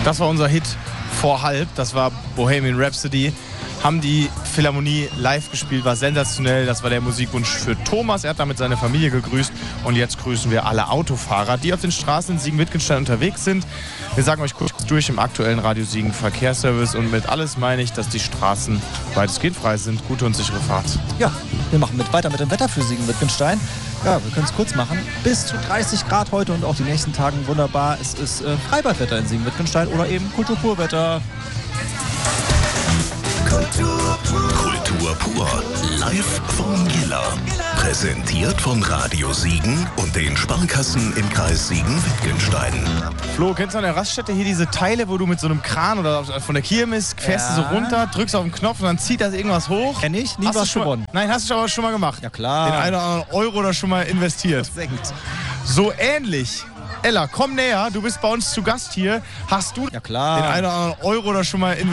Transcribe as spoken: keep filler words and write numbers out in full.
Das war unser Hit vor halb, das war Bohemian Rhapsody. Haben die Philharmonie live gespielt, war sensationell. Das war der Musikwunsch für Thomas. Er hat damit seine Familie gegrüßt. Und jetzt grüßen wir alle Autofahrer, die auf den Straßen in Siegen-Wittgenstein unterwegs sind. Wir sagen euch kurz durch im aktuellen Radio Siegen Verkehrsservice. Und mit alles meine ich, dass die Straßen weitestgehend frei sind. Gute und sichere Fahrt. Ja, wir machen mit weiter mit dem Wetter für Siegen-Wittgenstein. Ja, wir können es kurz machen. Bis zu dreißig Grad heute und auch die nächsten Tagen wunderbar. Es ist äh, Freibadwetter in Siegen-Wittgenstein oder eben Kulturpurwetter. Kultur pur. Kultur pur. Live vom Giller. Präsentiert von Radio Siegen und den Sparkassen im Kreis Siegen-Wittgenstein. Flo, kennst du an der Raststätte hier diese Teile, wo du mit so einem Kran oder von der Kirmes fährst Ja. du so runter, drückst auf den Knopf und dann zieht das irgendwas hoch? Kenn ich, nie Hast du was schon mal- gewonnen. Nein, hast du aber schon mal gemacht. Ja, klar. Den einen oder anderen Euro da schon mal investiert. Senkt. So ähnlich. Ella, komm näher, du bist bei uns zu Gast hier. Hast du Ja, klar. den einen oder anderen Euro da schon mal investiert?